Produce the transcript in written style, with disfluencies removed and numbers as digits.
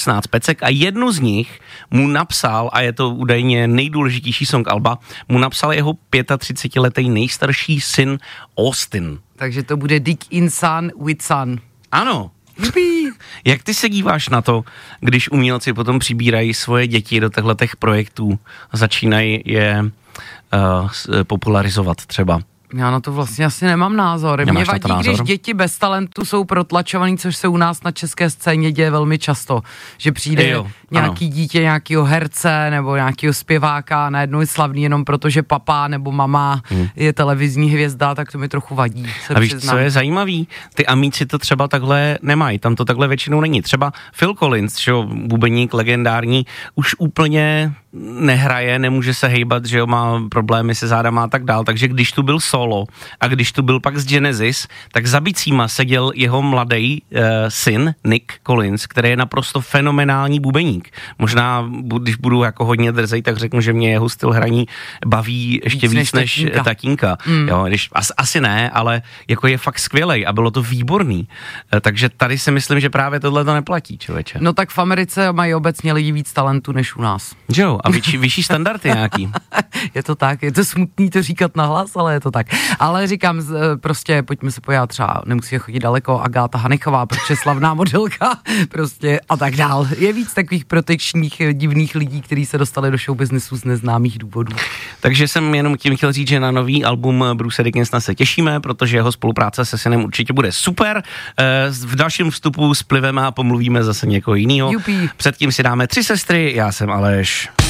16 pecek a jednu z nich mu napsal, a je to údajně nejdůležitější song alba, mu napsal jeho 35letý nejstarší syn Austin. Takže to bude Dick in Sun with Sun. Ano. Jak ty se díváš na to, když umělci potom přibírají svoje děti do těchto projektů a začínají je popularizovat třeba? Já na to vlastně asi nemám názor. Mě vadí, když děti bez talentu jsou protlačovaný, což se u nás na české scéně děje velmi často. Že přijde nějaký dítě, nějakýho herce nebo nějakýho zpěváka, najednou je slavný jenom proto, že papá nebo mama je televizní hvězda, tak to mi trochu vadí. A víš, co je zajímavý? Ty amíci to třeba takhle nemají, tam to takhle většinou není. Třeba Phil Collins, že jo, bubeník legendární, už úplně nehraje, nemůže se hejbat, že jo, má problémy se zádama a tak dál, takže když tu byl solo a když tu byl pak z Genesis, tak za bicíma seděl jeho mladý syn Nick Collins, který je naprosto fenomenální bubeník. Možná, když budu jako hodně drzej, tak řeknu, že mě jeho styl hraní baví ještě víc než tatínka. Jo, asi ne, ale jako je fakt skvělej a bylo to výborný. Takže tady si myslím, že právě tohle to neplatí, člověče. No tak v Americe mají obecně lidi víc talentu než u nás. Jo, a vyšší standardy nějaký. Je to tak, je to smutný to říkat nahlas, ale je to tak. Ale říkám, prostě pojďme se podívat třeba, nemusí chodit daleko, Agáta Hanechová, protože slavná modelka, prostě a tak dál. Je víc takových protekčních divných lidí, kteří se dostali do showbiznesu z neznámých důvodů. Takže jsem jenom tím chtěl říct, že na nový album Bruce Dickinsona se těšíme, protože jeho spolupráce se synem určitě bude super. V dalším vstupu spliveme a pomluvíme zase někoho jiného. Předtím si dáme 3 sestry, já jsem Aleš.